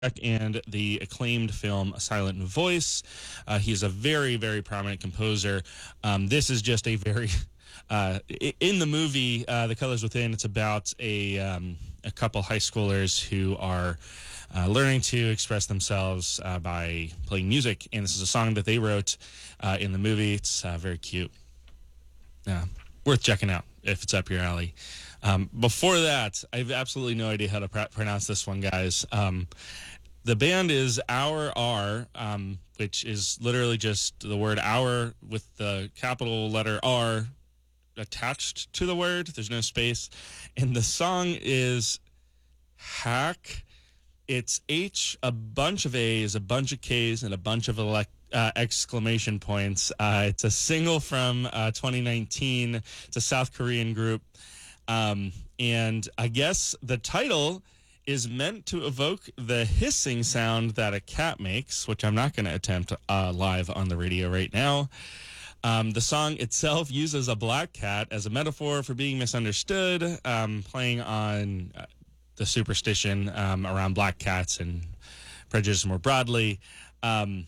and the acclaimed film A Silent Voice. He's a very, very prominent composer. This is just a very in the movie The Colors Within. It's about a couple high schoolers who are learning to express themselves by playing music, and this is a song that they wrote in the movie. It's very cute. Worth checking out if it's up your alley. Before that, I have absolutely no idea how to pronounce this one, guys. The band is Our R, which is literally just the word hour with the capital letter R attached to the word. There's no space. And the song is Hack. It's H, a bunch of A's, a bunch of K's, and a bunch of exclamation points. It's a single from 2019. It's a South Korean group. And I guess the title is meant to evoke the hissing sound that a cat makes, which I'm not going to attempt live on the radio right now. The song itself uses a black cat as a metaphor for being misunderstood, playing on the superstition around black cats and prejudice more broadly. And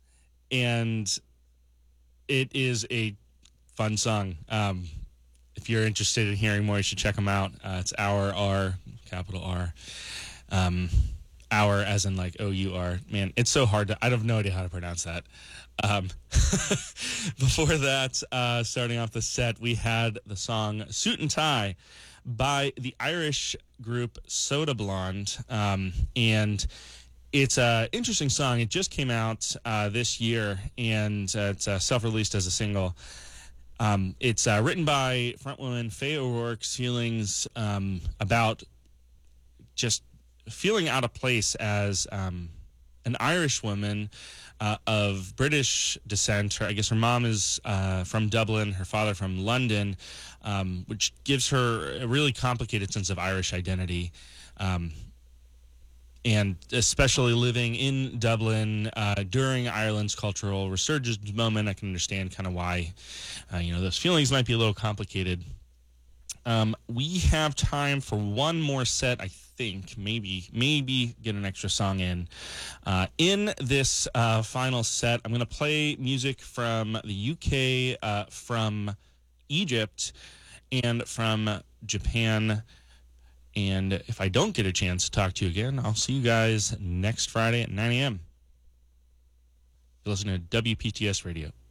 it is a fun song. If you're interested in hearing more, you should check them out. It's Our R, capital R. Our as in like O-U-R. Man, it's so hard I have no idea how to pronounce that. Before that, starting off the set, we had the song Suit and Tie by the Irish group Soda Blonde. And it's an interesting song. It just came out this year, and it's self-released as a single. It's written by frontwoman Faye O'Rourke's feelings about just feeling out of place as an Irish woman of British descent. I guess her mom is from Dublin, her father from London, which gives her a really complicated sense of Irish identity. And especially living in Dublin during Ireland's cultural resurgence moment, I can understand kind of why, those feelings might be a little complicated. We have time for one more set, I think. Maybe get an extra song in. In this final set, I'm going to play music from the UK, from Egypt, and from Japan. And if I don't get a chance to talk to you again, I'll see you guys next Friday at 9 a.m. You're listening to WPTS Radio.